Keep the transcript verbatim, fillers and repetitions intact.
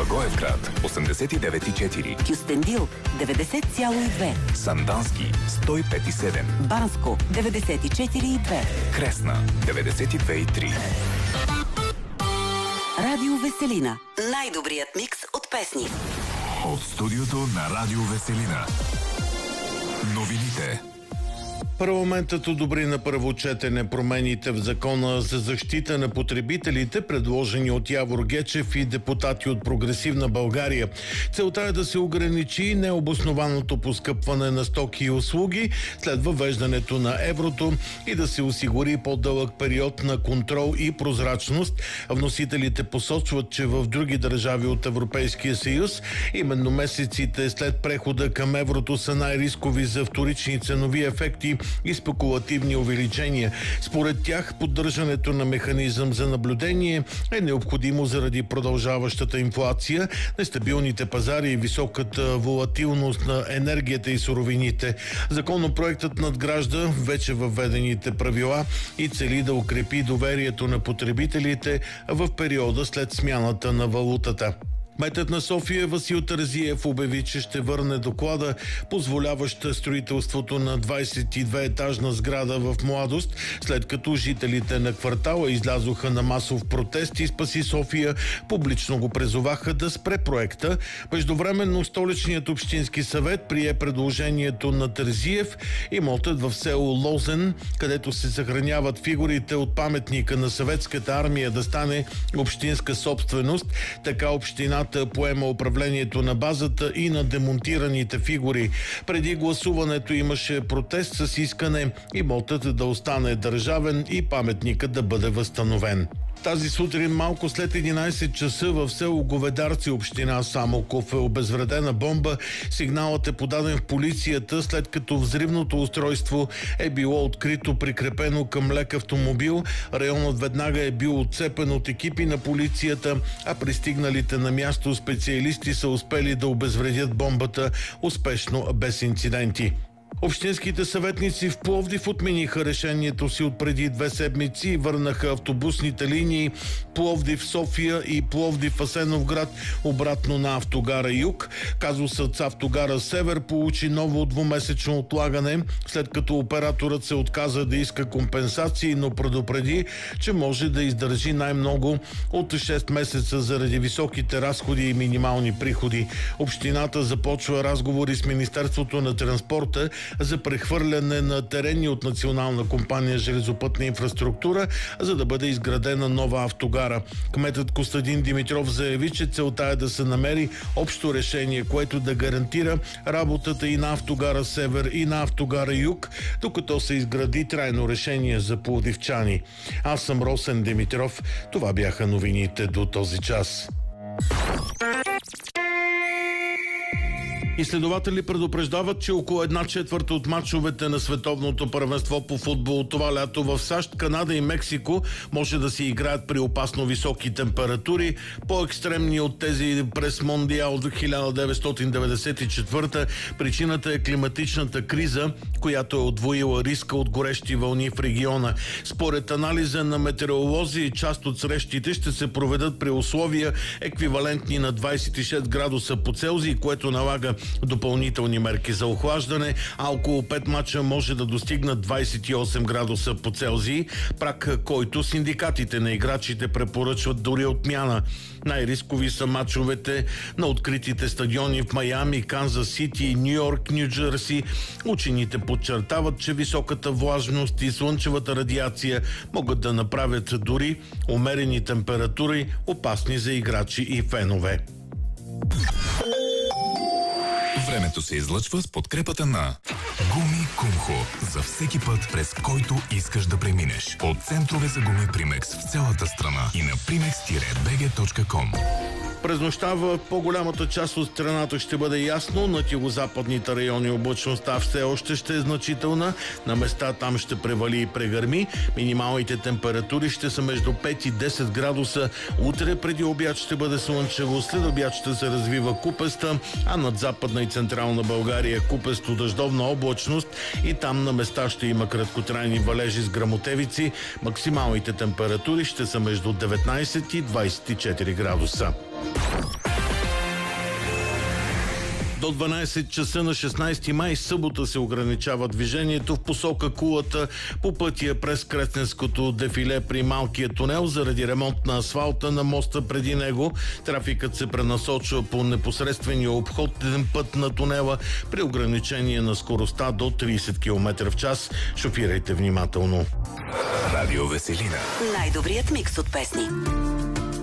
Благоевград осемдесет и девет и четири, Кюстендил деветдесет цяло и две, Сандански сто и пет и седем, Банско деветдесет и четири и две, Кресна деветдесет и две и три. Радио Веселина. Най-добрият микс от песни. От студиото на Радио Веселина. Новините. Парламентът одобри на първо четене промените в Закона за защита на потребителите, предложени от Явор Гечев и депутати от Прогресивна България. Целта е да се ограничи необоснованото поскъпване на стоки и услуги след въвеждането на еврото и да се осигури по-дълъг период на контрол и прозрачност. Вносителите посочват, че в други държави от Европейския съюз именно месеците след прехода към еврото са най-рискови за вторични ценови ефекти и спекулативни увеличения. Според тях, поддържането на механизъм за наблюдение е необходимо заради продължаващата инфлация, нестабилните пазари и високата волатилност на енергията и суровините. Законопроектът надгражда вече въведените правила и цели да укрепи доверието на потребителите в периода след смяната на валутата. Кметът на София Васил Терзиев обяви, че ще върне доклада, позволяващ строителството на двадесет и две етажна сграда в Младост, след като жителите на квартала излязоха на масов протест и Спаси София публично го призоваха да спре проекта. Междувременно Столичният общински съвет прие предложението на Терзиев имотът в село Лозен, където се съхраняват фигурите от паметника на Съветската армия, да стане общинска собственост. Така общината поема управлението на базата и на демонтираните фигури. Преди гласуването имаше протест с искане имотът да остане държавен и паметникът да бъде възстановен. Тази сутрин, малко след единадесет часа, в село Говедарци, община Самоков, е обезвредена бомба. Сигналът е подаден в полицията, след като взривното устройство е било открито, прикрепено към лек автомобил. Районът веднага е бил отцепен от екипи на полицията, а пристигналите на място специалисти са успели да обезвредят бомбата успешно, без инциденти. Общинските съветници в Пловдив отмениха решението си от преди две седмици и върнаха автобусните линии Пловдив-София и Пловдив-Асеновград обратно на автогара Юг. Казусът с автогара Север получи ново двумесечно отлагане, след като операторът се отказа да иска компенсации, но предупреди, че може да издържи най-много от шест месеца заради високите разходи и минимални приходи. Общината започва разговори с Министерството на транспорта за прехвърляне на терени от Национална компания Железопътна инфраструктура, за да бъде изградена нова автогара. Кметът Костадин Димитров заяви, че целта е да се намери общо решение, което да гарантира работата и на автогара Север, и на автогара Юг, докато се изгради трайно решение за пловдивчани. Аз съм Росен Димитров. Това бяха новините до този час. Изследователи предупреждават, че около една четвърта от мачовете на световното първенство по футбол това лято в САЩ, Канада и Мексико може да се играят при опасно високи температури, по-екстремни от тези през Мондиал до хиляда деветстотин деветдесет и четвърта. Причината е климатичната криза, която е удвоила риска от горещи вълни в региона. Според анализа на метеоролози, част от срещите ще се проведат при условия еквивалентни на двадесет и шест градуса по Целзий, което налага допълнителни мерки за охлаждане, а около пет мача може да достигнат двадесет и осем градуса по Целзий, прак, който синдикатите на играчите препоръчват дори отмяна. Най-рискови са мачовете на откритите стадиони в Майами, Канзас Сити, Ню Йорк, Ню Джерси. Учените подчертават, че високата влажност и слънчевата радиация могат да направят дори умерени температури опасни за играчи и фенове. Времето се излъчва с подкрепата на Гуми Кумхо. За всеки път, през който искаш да преминеш. От центрове за гуми Примекс в цялата страна и на примекс бг точка ком. През нощта в по-голямата част от страната ще бъде ясно, на югозападните райони облачността все още ще е значителна, на места там ще превали и прегърми. Минималните температури ще са между пет и десет градуса. Утре преди обяд ще бъде слънчево, след обяд ще се развива купеста, а над Западна и Централна България купесто дъждовна облачност и там на места ще има краткотрайни валежи с гръмотевици. Максималните температури ще са между деветнадесет и двадесет и четири градуса. До дванайсет часа на шестнайсети май, събота, се ограничава движението в посока Кулата по пътя през Кресненското дефиле при Малкия тунел заради ремонт на асфалта на моста преди него. Трафикът се пренасочва по непосредствения обходен път на тунела при ограничение на скоростта до трийсет километра в час. Шофирайте внимателно. Радио Веселина. Най-добрият микс от песни.